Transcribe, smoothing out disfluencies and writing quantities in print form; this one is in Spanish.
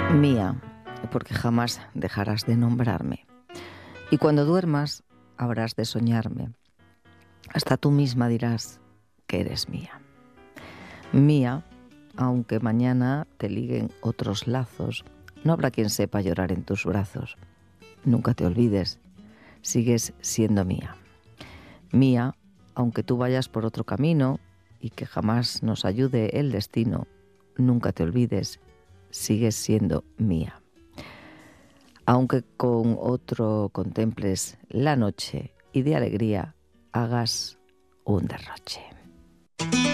Mía, porque jamás dejarás de nombrarme. Y cuando duermas, habrás de soñarme. Hasta tú misma dirás que eres mía. Mía, aunque mañana te liguen otros lazos, no habrá quien sepa llorar en tus brazos. Nunca te olvides, sigues siendo mía. Mía, aunque tú vayas por otro camino y que jamás nos ayude el destino, nunca te olvides, sigues siendo mía. Aunque con otro contemples la noche y de alegría hagas un derroche.